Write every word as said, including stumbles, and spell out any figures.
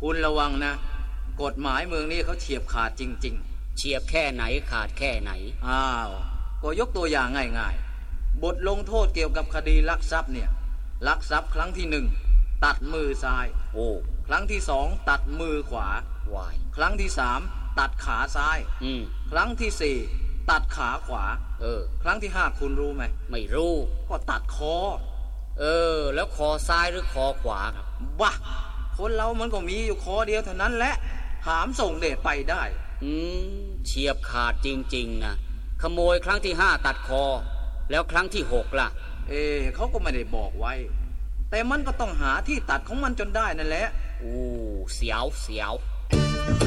คุณระวังนะกฎหมายเมืองนี้เขาเฉียบขาดจริงๆเฉียบแค่ไหนขาดแค่ไหนอ้าวก็ยกตัวอย่างง่ายๆบทลงโทษเกี่ยวกับคดีลักทรัพย์เนี่ยลักทรัพย์ครั้งที่หนึ่งตัดมือซ้ายโอ้ครั้งที่สองตัดมือขวาวายครั้งที่สามตัดขาซ้ายอืมครั้งที่สี่ตัดขาขวาเออครั้งที่ห้าคุณรู้ไหมไม่รู้ก็ตัดคอเออแล้วคอซ้ายหรือคอขวาครับบ้าคนเรามันก็มีอยู่คอเดียวเท่านั้นแหละหามส่งเดชไปได้อืมเฉียบขาดจริงๆนะขโมยครั้งที่ห้าตัดคอแล้วครั้งที่หกล่ะเอเขาก็ไม่ได้บอกไว้แต่มันก็ต้องหาที่ตัดของมันจนได้นั่นแหละอู้เสียวเสียว